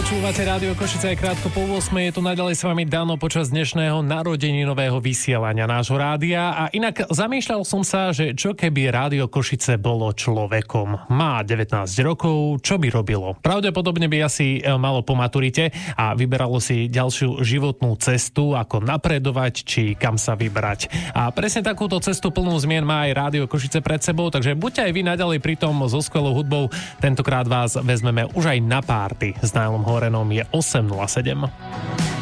Počúvate Rádio Košice aj krátko po 8. Je tu naďalej s vami Dano počas dnešného narodeninového vysielania nášho rádia. A inak zamýšľal som sa, že čo keby Rádio Košice bolo človekom. Má 19 rokov, čo by robilo? Pravdepodobne by asi malo po maturite a vyberalo si ďalšiu životnú cestu, ako napredovať, či kam sa vybrať. A presne takúto cestu plnú zmien má aj Rádio Košice pred sebou, takže buďte aj vy naďalej pri tom so skvelou hudbou. Tentokrát vás vezmeme už aj na párty. S Nylom Horenom je 8:07.